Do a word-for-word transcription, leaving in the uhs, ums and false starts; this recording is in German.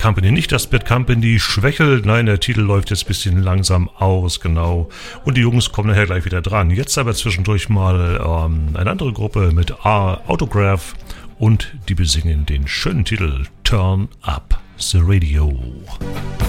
Company. Nicht, dass Bad Company schwächelt, nein, der Titel läuft jetzt ein bisschen langsam aus, genau. Und die Jungs kommen nachher gleich wieder dran. Jetzt aber zwischendurch mal ähm, eine andere Gruppe mit A- Autograph und die besingen den schönen Titel Turn Up the Radio.